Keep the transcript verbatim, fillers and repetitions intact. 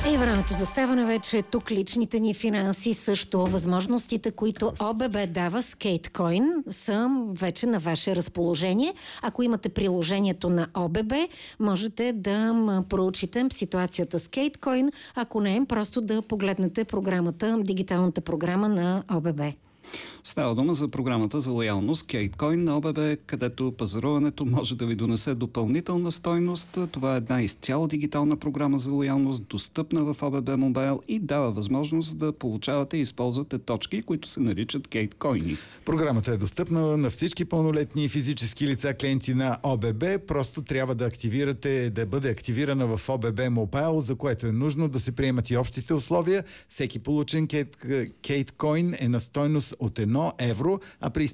И времето за ставане вече е тук. Личните ни финанси, също възможностите, които ОББ дава с Кейткоин, са вече на ваше разположение. Ако имате приложението на ОББ, можете да проучите ситуацията с Кейткоин. Ако не, просто да погледнете програмата, дигиталната програма на ОББ. Става дума за програмата за лоялност Кейткоин на ОББ, където пазаруването може да ви донесе допълнителна стойност. Това е една изцяло дигитална програма за лоялност, достъпна в ОББ Мобайл и дава възможност да получавате и използвате точки, които се наричат Кейткоини. Програмата е достъпна на всички пълнолетни физически лица, клиенти на ОББ. Просто трябва да активирате, да бъде активирана в ОББ Мобайл, за което е нужно да се приемат и общите условия. Всеки получен Кейткоин е на стойност от едно евро, а при